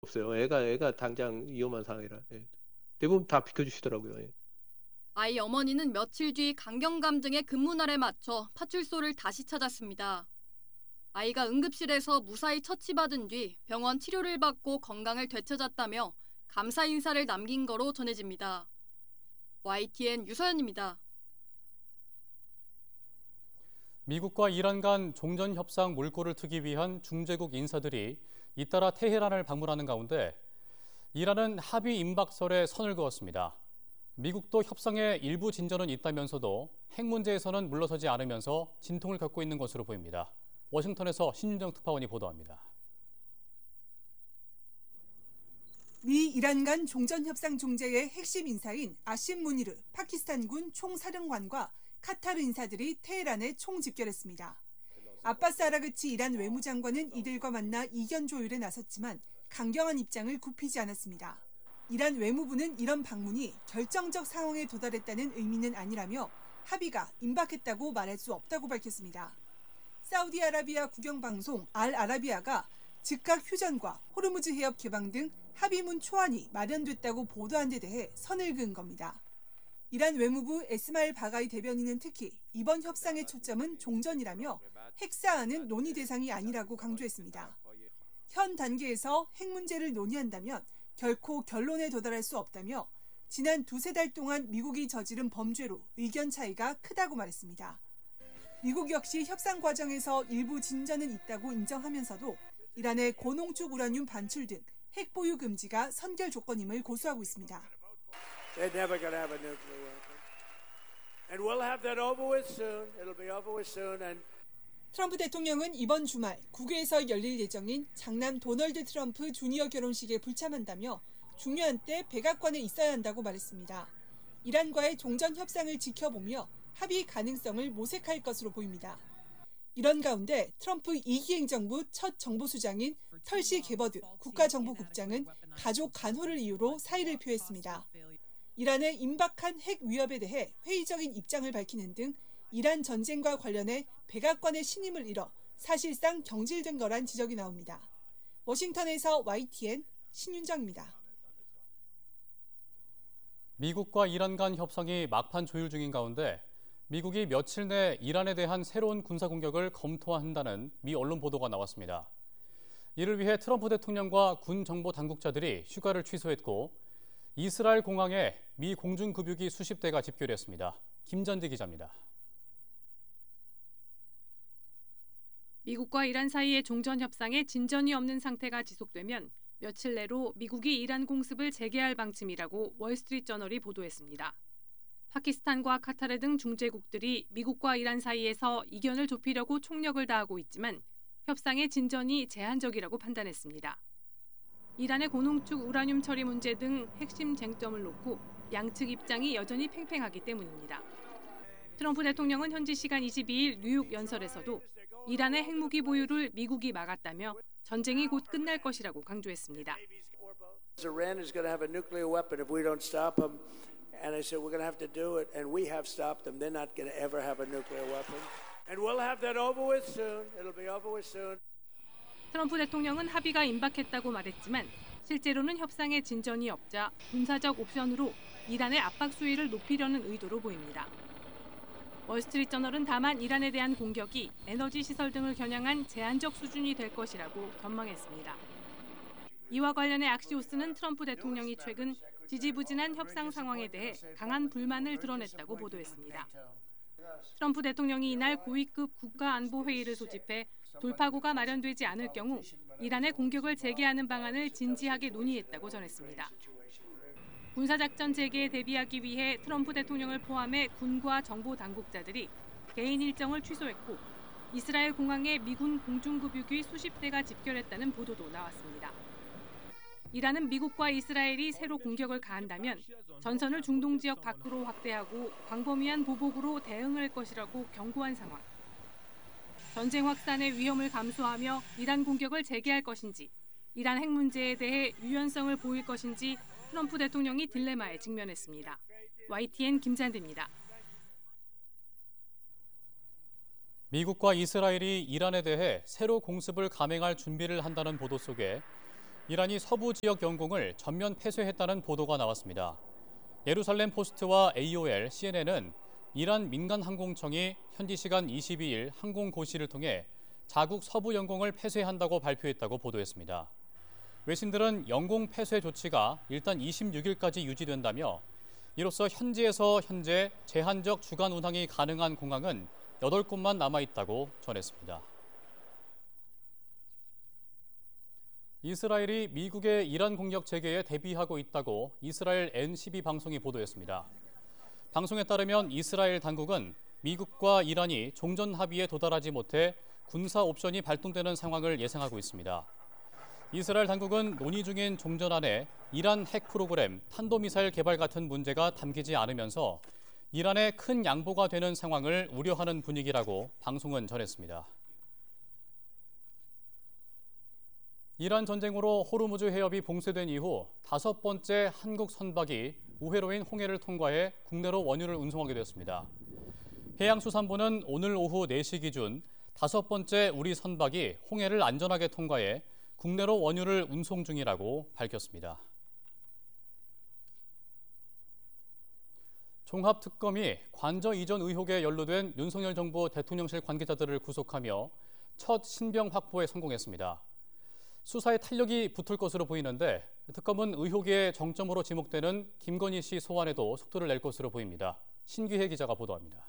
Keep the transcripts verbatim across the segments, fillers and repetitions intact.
없어요. 애가 애가 당장 위험한 상황이라. 예. 대부분 다 비켜주시더라고요. 예. 아이 어머니는 며칠 뒤 강경감 등의 근무날에 맞춰 파출소를 다시 찾았습니다. 아이가 응급실에서 무사히 처치받은 뒤 병원 치료를 받고 건강을 되찾았다며 감사 인사를 남긴 거로 전해집니다. 와이티엔 유서연입니다. 미국과 이란 간 종전 협상 물꼬를 트기 위한 중재국 인사들이 잇따라 테헤란을 방문하는 가운데 이란은 합의 임박설에 선을 그었습니다. 미국도 협상에 일부 진전은 있다면서도 핵 문제에서는 물러서지 않으면서 진통을 겪고 있는 것으로 보입니다. 워싱턴에서 신윤정 특파원이 보도합니다. 미 이란 간 종전협상 중재의 핵심 인사인 아심 무니르 파키스탄군 총사령관과 카타르 인사들이 테헤란에 총집결했습니다. 아바스 아라그치 이란 외무장관은 이들과 만나 이견 조율에 나섰지만 강경한 입장을 굽히지 않았습니다. 이란 외무부는 이런 방문이 결정적 상황에 도달했다는 의미는 아니라며 합의가 임박했다고 말할 수 없다고 밝혔습니다. 사우디아라비아 국영방송 알 아라비아가 즉각 휴전과 호르무즈 해협 개방 등 합의문 초안이 마련됐다고 보도한 데 대해 선을 그은 겁니다. 이란 외무부 에스마일 바가이 대변인은 특히 이번 협상의 초점은 종전이라며 핵 사안은 논의 대상이 아니라고 강조했습니다. 현 단계에서 핵 문제를 논의한다면 결코 결론에 도달할 수 없다며 지난 두세 달 동안 미국이 저지른 범죄로 의견 차이가 크다고 말했습니다. 미국 역시 협상 과정에서 일부 진전은 있다고 인정하면서도 이란의 고농축 우라늄 반출 등 핵 보유 금지가 선결 조건임을 고수하고 있습니다. They're never going to have a nuclear weapon. And we'll have that over with soon. It'll be over with soon. And 트럼프 대통령은 이번 주말 국회에서 열릴 예정인 장남 도널드 트럼프 주니어 결혼식에 불참한다며 중요한 때 백악관에 있어야 한다고 말했습니다. 이란과의 종전 협상을 지켜보며 합의 가능성을 모색할 것으로 보입니다. 이런 가운데 트럼프 이 기 행정부 첫 정보수장인 털시 게버드 국가정보국장은 가족 간호를 이유로 사의를 표했습니다. 이란의 임박한 핵 위협에 대해 회의적인 입장을 밝히는 등 이란 전쟁과 관련해 백악관의 신임을 잃어 사실상 경질된 거란 지적이 나옵니다. 워싱턴에서 와이티엔 신윤정입니다. 미국과 이란 간 협상이 막판 조율 중인 가운데 미국이 며칠 내 이란에 대한 새로운 군사 공격을 검토한다는 미 언론 보도가 나왔습니다. 이를 위해 트럼프 대통령과 군 정보 당국자들이 휴가를 취소했고 이스라엘 공항에 미 공중급유기 수십 대가 집결했습니다. 김전지 기자입니다. 미국과 이란 사이의 종전 협상에 진전이 없는 상태가 지속되면 며칠 내로 미국이 이란 공습을 재개할 방침이라고 월스트리트저널이 보도했습니다. 파키스탄과 카타르 등 중재국들이 미국과 이란 사이에서 이견을 좁히려고 총력을 다하고 있지만 협상의 진전이 제한적이라고 판단했습니다. 이란의 고농축 우라늄 처리 문제 등 핵심 쟁점을 놓고 양측 입장이 여전히 팽팽하기 때문입니다. 트럼프 대통령은 현지 시간 이십이 일 뉴욕 연설에서도 이란의 핵무기 보유를 미국이 막았다며 전쟁이 곧 끝날 것이라고 강조했습니다. Iran is going to have a nuclear weapon if we don't stop them. And I said, we're going to have to do it. And we have stopped them. They're not going to ever have a nuclear weapon. And we'll have that over with soon. It'll be over with soon. 트럼프 대통령은 합의가 임박했다고 말했지만 실제로는 협상에 진전이 없자 군사적 옵션으로 이란의 압박 수위를 높이려는 의도로 보입니다. 월스트리트저널은 다만 이란에 대한 공격이 에너지 시설 등을 겨냥한 제한적 수준이 될 것이라고 전망했습니다. 이와 관련해 악시오스는 트럼프 대통령이 최근 지지부진한 협상 상황에 대해 강한 불만을 드러냈다고 보도했습니다. 트럼프 대통령이 이날 고위급 국가안보회의를 소집해 돌파구가 마련되지 않을 경우 이란의 공격을 재개하는 방안을 진지하게 논의했다고 전했습니다. 군사작전 재개에 대비하기 위해 트럼프 대통령을 포함해 군과 정보 당국자들이 개인 일정을 취소했고 이스라엘 공항에 미군 공중급유기 수십 대가 집결했다는 보도도 나왔습니다. 이란은 미국과 이스라엘이 새로 공격을 가한다면 전선을 중동 지역 밖으로 확대하고 광범위한 보복으로 대응할 것이라고 경고한 상황. 전쟁 확산의 위험을 감수하며 이란 공격을 재개할 것인지, 이란 핵 문제에 대해 유연성을 보일 것인지 트럼프 대통령이 딜레마에 직면했습니다. 와이티엔 김잔디입니다. 미국과 이스라엘이 이란에 대해 새로 공습을 감행할 준비를 한다는 보도 속에 이란이 서부 지역 영공을 전면 폐쇄했다는 보도가 나왔습니다. 예루살렘 포스트와 에이오엘, 씨엔엔은 이란 민간 항공청이 현지 시간 이십이 일 항공 고시를 통해 자국 서부 영공을 폐쇄한다고 발표했다고 보도했습니다. 외신들은 영공 폐쇄 조치가 일단 이십육 일까지 유지된다며 이로써 현지에서 현재 제한적 주간 운항이 가능한 공항은 여덟 곳만 남아있다고 전했습니다. 이스라엘이 미국의 이란 공격 재개에 대비하고 있다고 이스라엘 엔 십이 방송이 보도했습니다. 방송에 따르면 이스라엘 당국은 미국과 이란이 종전 합의에 도달하지 못해 군사 옵션이 발동되는 상황을 예상하고 있습니다. 이스라엘 당국은 논의 중인 종전안에 이란 핵 프로그램, 탄도미사일 개발 같은 문제가 담기지 않으면서 이란에 큰 양보가 되는 상황을 우려하는 분위기라고 방송은 전했습니다. 이란 전쟁으로 호르무즈 해협이 봉쇄된 이후 다섯 번째 한국 선박이 우회로인 홍해를 통과해 국내로 원유를 운송하게 됐습니다. 해양수산부는 오늘 오후 네 시 기준 다섯 번째 우리 선박이 홍해를 안전하게 통과해 국내로 원유를 운송 중이라고 밝혔습니다. 종합특검이 관저 이전 의혹에 연루된 윤석열 정부 대통령실 관계자들을 구속하며 첫 신병 확보에 성공했습니다. 수사에 탄력이 붙을 것으로 보이는데 특검은 의혹의 정점으로 지목되는 김건희 씨 소환에도 속도를 낼 것으로 보입니다. 신기혜 기자가 보도합니다.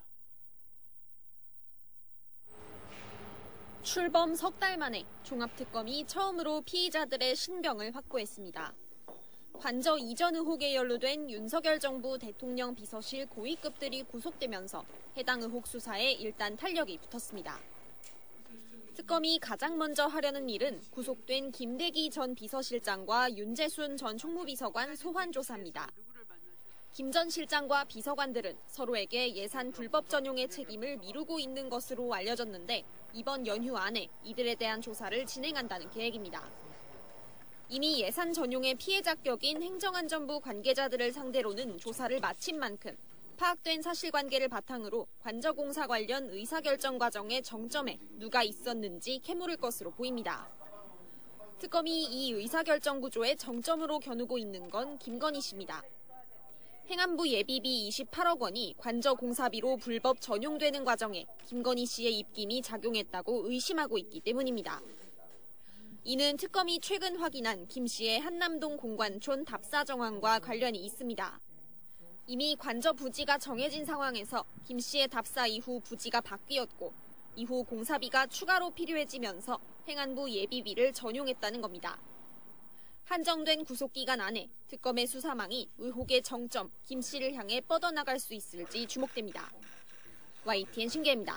출범 석 달 만에 종합특검이 처음으로 피의자들의 신병을 확보했습니다. 관저 이전 의혹에 연루된 윤석열 정부 대통령 비서실 고위급들이 구속되면서 해당 의혹 수사에 일단 탄력이 붙었습니다. 특검이 가장 먼저 하려는 일은 구속된 김대기 전 비서실장과 윤재순 전 총무비서관 소환 조사입니다. 김 전 실장과 비서관들은 서로에게 예산 불법 전용의 책임을 미루고 있는 것으로 알려졌는데 이번 연휴 안에 이들에 대한 조사를 진행한다는 계획입니다. 이미 예산 전용의 피해자 격인 행정안전부 관계자들을 상대로는 조사를 마친 만큼 파악된 사실관계를 바탕으로 관저공사 관련 의사결정 과정의 정점에 누가 있었는지 캐물을 것으로 보입니다. 특검이 이 의사결정 구조의 정점으로 겨누고 있는 건 김건희 씨입니다. 행안부 예비비 이십팔억 원이 관저공사비로 불법 전용되는 과정에 김건희 씨의 입김이 작용했다고 의심하고 있기 때문입니다. 이는 특검이 최근 확인한 김 씨의 한남동 공관촌 답사 정황과 관련이 있습니다. 이미 관저 부지가 정해진 상황에서 김 씨의 답사 이후 부지가 바뀌었고 이후 공사비가 추가로 필요해지면서 행안부 예비비를 전용했다는 겁니다. 한정된 구속기간 안에 특검의 수사망이 의혹의 정점 김 씨를 향해 뻗어나갈 수 있을지 주목됩니다. 와이티엔 신기혜입니다.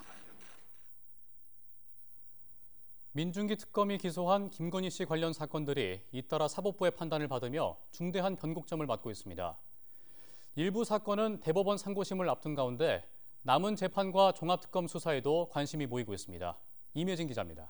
민중기 특검이 기소한 김건희 씨 관련 사건들이 잇따라 사법부의 판단을 받으며 중대한 변곡점을 맞고 있습니다. 일부 사건은 대법원 상고심을 앞둔 가운데 남은 재판과 종합특검 수사에도 관심이 모이고 있습니다. 임혜진 기자입니다.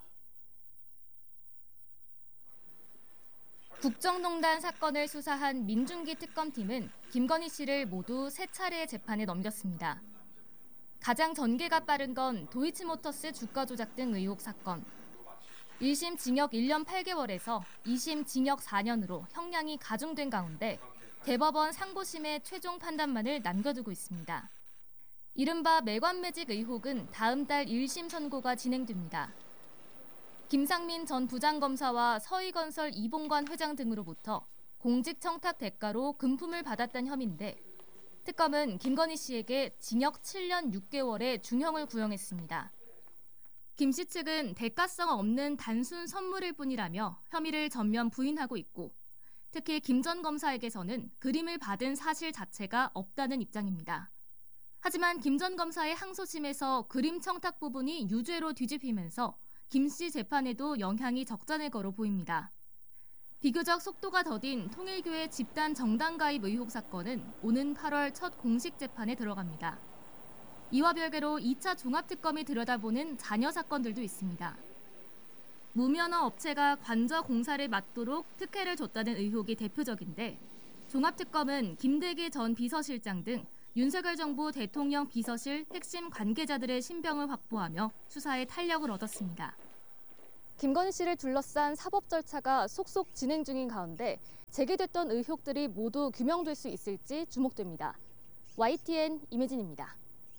국정농단 사건을 수사한 민중기 특검팀은 김건희 씨를 모두 세 차례의 재판에 넘겼습니다. 가장 전개가 빠른 건 도이치모터스 주가 조작 등 의혹 사건. 일 심 징역 일 년 팔 개월에서 이 심 징역 사 년으로 형량이 가중된 가운데 대법원 상고심의 최종 판단만을 남겨두고 있습니다. 이른바 매관매직 의혹은 다음 달 일 심 선고가 진행됩니다. 김상민 전 부장검사와 서희건설 이봉관 회장 등으로부터 공직청탁 대가로 금품을 받았다는 혐의인데 특검은 김건희 씨에게 징역 칠 년 육 개월의 중형을 구형했습니다. 김 씨 측은 대가성 없는 단순 선물일 뿐이라며 혐의를 전면 부인하고 있고 특히 김 전 검사에게서는 그림을 받은 사실 자체가 없다는 입장입니다. 하지만 김 전 검사의 항소심에서 그림 청탁 부분이 유죄로 뒤집히면서 김 씨 재판에도 영향이 적잖을 거로 보입니다. 비교적 속도가 더딘 통일교회 집단 정당 가입 의혹 사건은 오는 팔월 첫 공식 재판에 들어갑니다. 이와 별개로 이 차 종합특검이 들여다보는 잔여 사건들도 있습니다. 무면허 업체가 관저 공사를 맡도록 특혜를 줬다는 의혹이 대표적인데 종합특검은 김대기 전 비서실장 등 윤석열 정부 대통령 비서실 핵심 관계자들의 신병을 확보하며 수사에 탄력을 얻었습니다. 김건희 씨를 둘러싼 사법 절차가 속속 진행 중인 가운데 제기됐던 의혹들이 모두 규명될 수 있을지 주목됩니다. 와이티엔 임혜진입니다.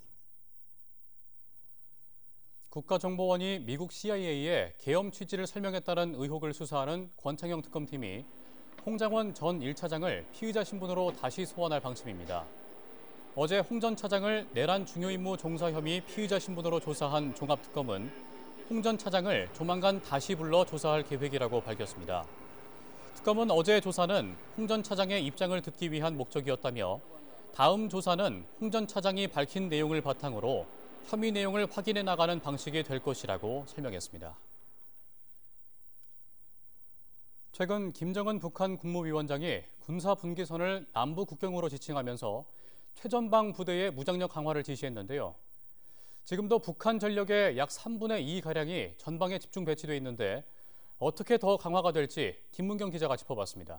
국가정보원이 미국 씨아이에이에 계엄 취지를 설명했다는 의혹을 수사하는 권창영 특검팀이 홍장원 전 일 차장을 피의자 신분으로 다시 소환할 방침입니다. 어제 홍 전 차장을 내란 중요 임무 종사 혐의 피의자 신분으로 조사한 종합특검은 홍 전 차장을 조만간 다시 불러 조사할 계획이라고 밝혔습니다. 특검은 어제 조사는 홍 전 차장의 입장을 듣기 위한 목적이었다며 다음 조사는 홍 전 차장이 밝힌 내용을 바탕으로 혐의 내용을 확인해 나가는 방식이 될 것이라고 설명했습니다. 최근 김정은 북한 국무위원장이 군사 분기선을 남부 국경으로 지칭하면서 최전방 부대의 무장력 강화를 지시했는데요. 지금도 북한 전력의 약 삼분의 이가량이 전방에 집중 배치돼 있는데 어떻게 더 강화가 될지 김문경 기자가 짚어봤습니다.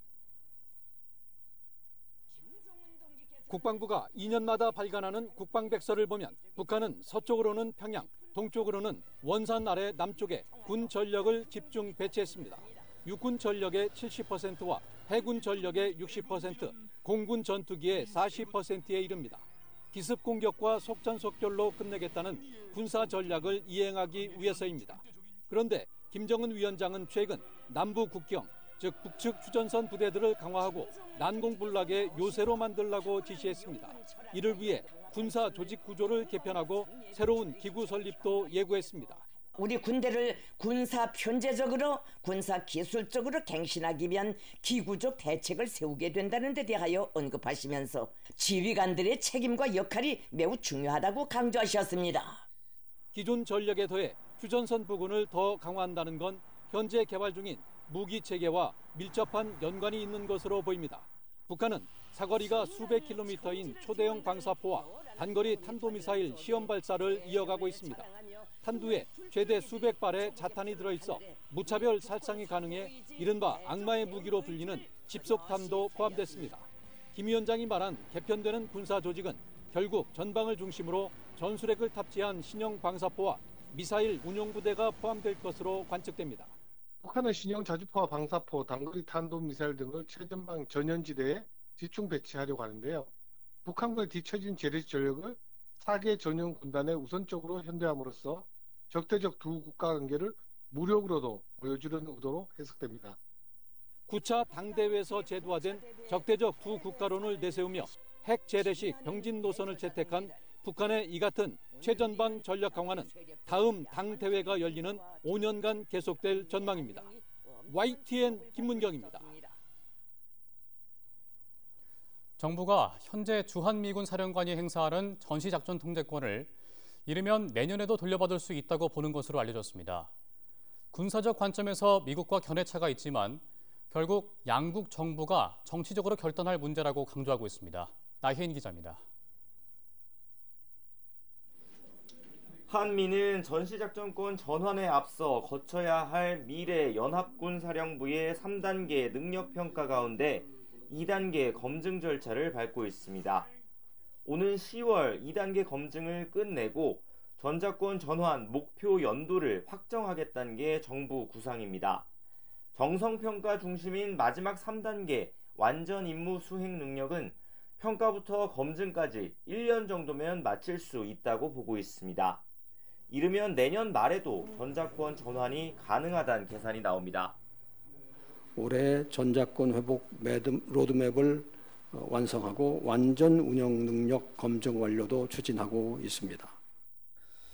국방부가 이 년마다 발간하는 국방백서를 보면 북한은 서쪽으로는 평양, 동쪽으로는 원산 아래 남쪽에 군 전력을 집중 배치했습니다. 육군 전력의 칠십 퍼센트와 해군 전력의 육십 퍼센트, 공군 전투기의 사십 퍼센트에 이릅니다. 기습 공격과 속전속결로 끝내겠다는 군사 전략을 이행하기 위해서입니다. 그런데 김정은 위원장은 최근 남부 국경, 즉 북측 휴전선 부대들을 강화하고 난공불락의 요새로 만들라고 지시했습니다. 이를 위해 군사 조직 구조를 개편하고 새로운 기구 설립도 예고했습니다. 우리 군대를 군사 편제적으로 군사 기술적으로 갱신하기 위한 기구적 대책을 세우게 된다는 데 대하여 언급하시면서 지휘관들의 책임과 역할이 매우 중요하다고 강조하셨습니다. 기존 전력에 더해 휴전선 부근을 더 강화한다는 건 현재 개발 중인 무기 체계와 밀접한 연관이 있는 것으로 보입니다. 북한은 사거리가 수백 킬로미터인 초대형 방사포와 단거리 탄도미사일 시험 발사를 이어가고 있습니다. 탄두에 최대 수백 발의 자탄이 들어있어 무차별 살상이 가능해 이른바 악마의 무기로 불리는 집속탄도 포함됐습니다. 김 위원장이 말한 개편되는 군사 조직은 결국 전방을 중심으로 전술핵을 탑재한 신형 방사포와 미사일 운용부대가 포함될 것으로 관측됩니다. 북한은 신형 자주포와 방사포, 단거리 탄도미사일 등을 최전방 전연지대에 집중 배치하려고 하는데요. 북한군의 뒤처진 재래식 전력을 사 개 전용 군단에 우선적으로 현대함으로써 적대적 두 국가 관계를 무력으로도 보여주려는 의도로 해석됩니다. 구 차 당대회에서 제도화된 적대적 두 국가론을 내세우며 핵 재래식 병진 노선을 채택한 북한의 이 같은 최전방 전력 강화는 다음 당대회가 열리는 오 년간 계속될 전망입니다. 와이티엔 김문경입니다. 정부가 현재 주한미군 사령관이 행사하는 전시작전 통제권을 이르면 내년에도 돌려받을 수 있다고 보는 것으로 알려졌습니다. 군사적 관점에서 미국과 견해차가 있지만 결국 양국 정부가 정치적으로 결단할 문제라고 강조하고 있습니다. 나혜인 기자입니다. 한미는 전시작전권 전환에 앞서 거쳐야 할 미래 연합군 사령부의 삼 단계 능력평가 가운데 이 단계 검증 절차를 밟고 있습니다. 오는 시월 이 단계 검증을 끝내고 전작권 전환 목표 연도를 확정하겠다는 게 정부 구상입니다. 정성평가 중심인 마지막 삼 단계 완전 임무 수행 능력은 평가부터 검증까지 일 년 정도면 마칠 수 있다고 보고 있습니다. 이르면 내년 말에도 전작권 전환이 가능하다는 계산이 나옵니다. 올해 전작권 회복 로드맵을 완성하고 완전 운영 능력 검증 완료도 추진하고 있습니다.